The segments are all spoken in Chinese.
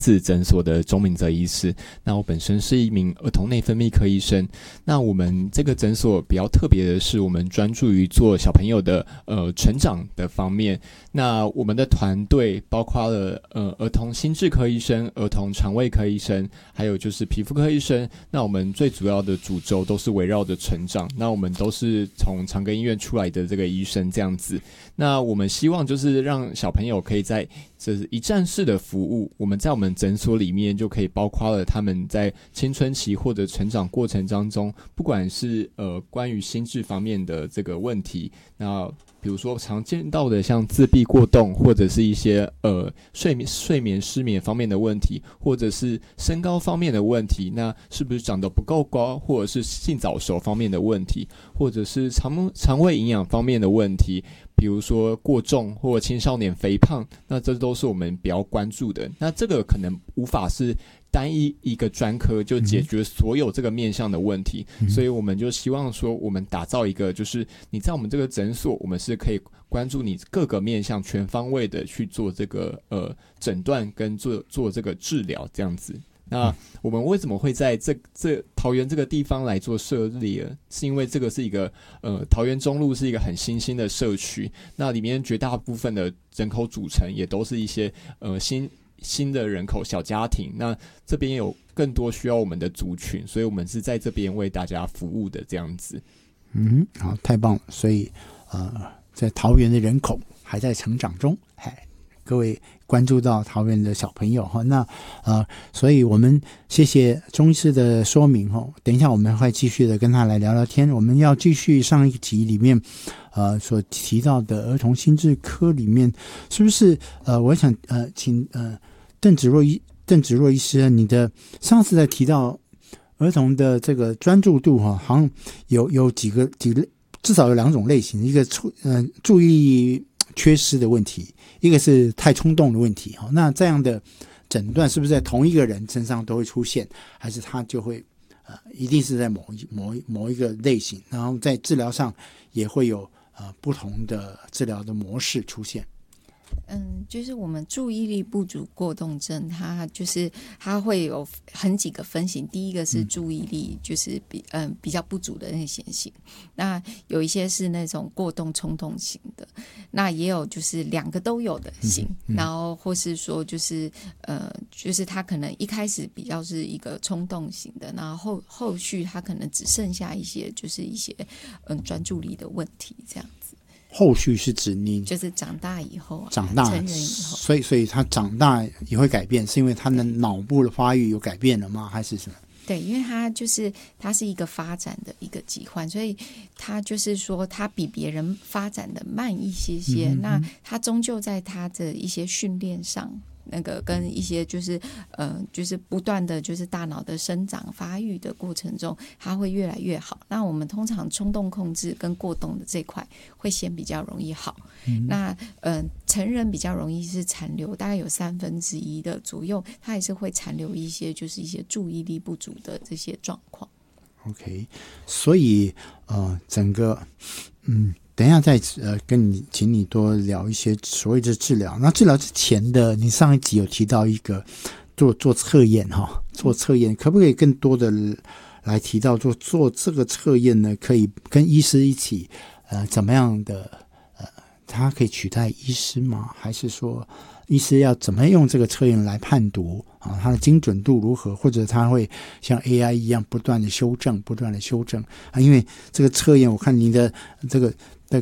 是诊所的钟明泽医师。那我本身是一名儿童内分泌科医生。那我们这个诊所比较特别的是，我们专注于做小朋友的成长的方面。那我们的团队包括了儿童心智科医生、儿童肠胃科医生，还有就是皮肤科医生。那我们最主要的主轴都是围绕着成长。那我们都是从长庚医院出来的这个医生这样子。那我们希望就是让小朋友可以在这是一站式的服务，我们在我们诊所里面就可以包括了他们在青春期或者成长过程当中，不管是关于心智方面的这个问题，那比如说常见到的像自闭过动，或者是一些睡眠失眠方面的问题，或者是身高方面的问题，那是不是长得不够高，或者是性早熟方面的问题，或者是肠胃营养方面的问题，比如说过重或青少年肥胖，那这都是我们比较关注的。那这个可能无法是单一个专科就解决所有这个面向的问题，所以我们就希望说我们打造一个就是你在我们这个诊所，我们是可以关注你各个面向全方位的去做这个诊断跟做这个治疗这样子。那我们为什么会在这桃园这个地方来做设立呢？是因为这个是一个桃园中路是一个很新兴的社区，那里面绝大部分的人口组成也都是一些新的人口小家庭，那这边有更多需要我们的族群，所以我们是在这边为大家服务的这样子。 好，太棒了。所以在桃园的人口还在成长中，各位关注到桃园的小朋友哈，那所以我们谢谢钟医师的说明哈。等一下我们会继续的跟他来聊聊天。我们要继续上一集里面所提到的儿童心智科里面，是不是我想请邓芷若医师，你的上次在提到儿童的这个专注度哈，好像有几个至少有2种类型，一个注意力缺失的问题，一个是太冲动的问题。那这样的诊断是不是在同一个人身上都会出现，还是他就会一定是在某一个类型，然后在治疗上也会有不同的治疗的模式出现？ 就是我们注意力不足过动症，它会有很几个分型。第一个是注意力就是比较不足的类型，那有一些是那种过动冲动型的，那也有就是2个都有的型，然后或是说就是他可能一开始比较是一个冲动型的，然后后续他可能只剩下一些就是一些专注力的问题这样子。 后续是指你就是长大以后长大成人以后， 所以他长大也会改变，是因为他的脑部的发育有改变了吗？还是什么？ 对，因为它是一个发展的一个疾患，所以他就是说他比别人发展的慢一些，那他终究在他的一些训练上，那个跟一些就是不断的就是大脑的生长发育的过程中，它会越来越好。那我们通常冲动控制跟过动的这块会先比较容易好，那成人比较容易是残留，大概有1/3的左右，它也是会残留一些就是一些注意力不足的这些状况。 OK， 所以整个等一下再请你多聊一些所谓的治疗。那治疗之前的，你上一集有提到一个做测验哈，做测验可不可以更多的来提到做这个测验呢？可以跟医师一起怎么样的它可以取代医师吗？还是说医师要怎么用这个测验来判读它的精准度如何，或者它会像 AI 一样不断的修正因为这个测验我看你的这个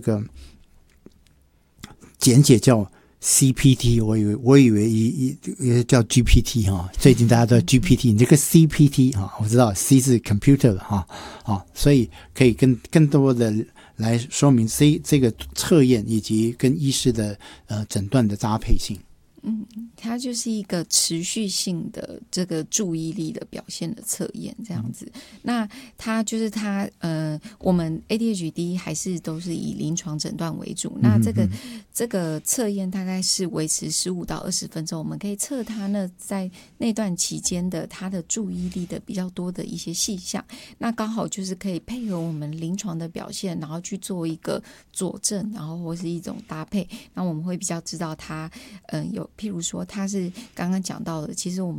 简写叫 CPT， 我以为也叫 GPT 最近大家都叫 GPT， 你这个 CPT 我知道 C 是 computer 所以可以更多的来说明这个测验以及跟医师的诊断的搭配性。 它就是一个持续性的这个注意力的表现的测验这样子。那它就是我们 ADHD 还是都是以临床诊断为主。那这个测验大概是维持15到20分钟，我们可以测它呢在那段期间的它的注意力的比较多的一些细项。那刚好就是可以配合我们临床的表现，然后去做一个佐证，然后或是一种搭配。那我们会比较知道它譬如说他是刚刚讲到的，其实我们